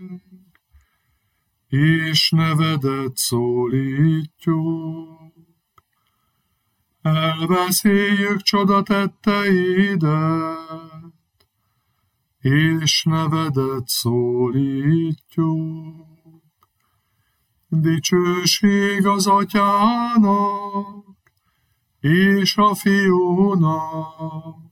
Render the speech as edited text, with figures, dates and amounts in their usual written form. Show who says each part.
Speaker 1: és nevedet szólítjuk. Elbeszéljük csodatetteidet, és nevedet szólítjuk. Dicsőség az Atyának, és a Fiúnak,